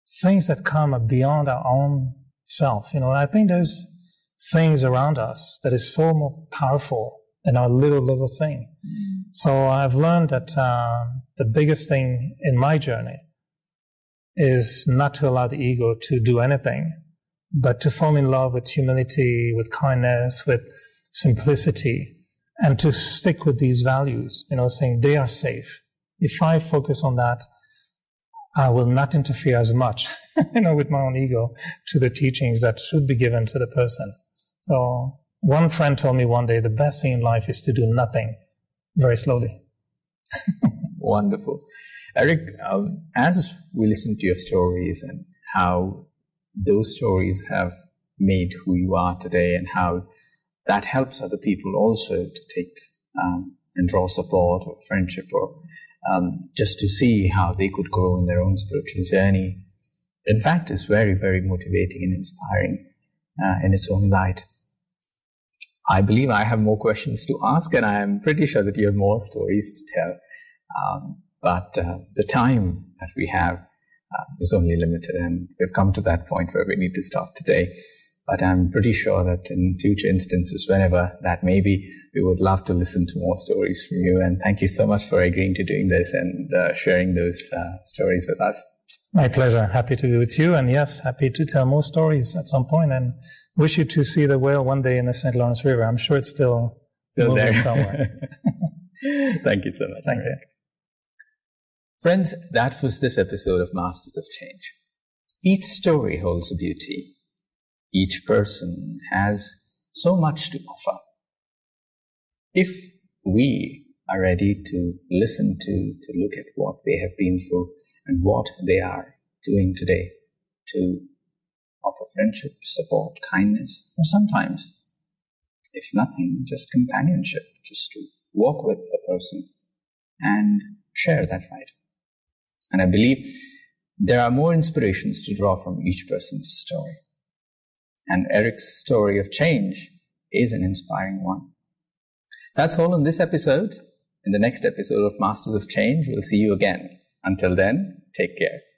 things that come beyond our own self. I think there's things around us that is so more powerful than our little thing. So I've learned that the biggest thing in my journey is not to allow the ego to do anything, but to fall in love with humility, with kindness, with simplicity, and to stick with these values, saying they are safe. If I focus on that, I will not interfere as much, with my own ego to the teachings that should be given to the person. So one friend told me one day, the best thing in life is to do nothing very slowly. Wonderful. Eric, as we listen to your stories and how those stories have made who you are today and how that helps other people also to take and draw support or friendship or just to see how they could grow in their own spiritual journey, in fact, is very, very motivating and inspiring in its own light. I believe I have more questions to ask, and I am pretty sure that you have more stories to tell. But the time that we have is only limited, and we've come to that point where we need to stop today. But I'm pretty sure that in future instances, whenever that may be, we would love to listen to more stories from you. And thank you so much for agreeing to doing this and sharing those stories with us. My pleasure. Happy to be with you. And yes, happy to tell more stories at some point, and wish you to see the whale one day in the St. Lawrence River. I'm sure it's still there somewhere. Thank you so much. Thank you. Friends, that was this episode of Masters of Change. Each story holds a beauty. Each person has so much to offer. If we are ready to listen to look at what they have been through and what they are doing today to offer friendship, support, kindness, or sometimes, if nothing, just companionship, just to walk with a person and share that light. And I believe there are more inspirations to draw from each person's story. And Eric's story of change is an inspiring one. That's all in this episode. In the next episode of Masters of Change, we'll see you again. Until then, take care.